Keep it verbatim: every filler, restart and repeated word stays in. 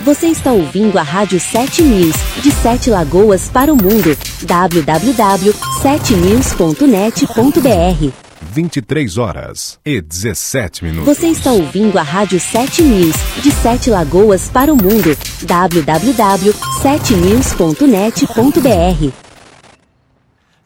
Você está ouvindo a Rádio sete News, de Sete Lagoas para o mundo. w w w ponto sete news ponto net ponto b r. vinte e três horas e dezessete minutos. Você está ouvindo a Rádio sete News, de Sete Lagoas para o mundo. w w w ponto sete news ponto net ponto b r.